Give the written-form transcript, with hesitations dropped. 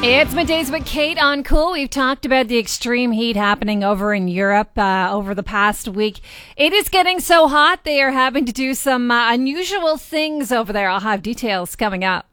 It's Middays with Kate on Cool. We've talked about the extreme heat happening over in Europe over the past week. It is getting so hot they are having to do some unusual things over there. I'll have details coming up.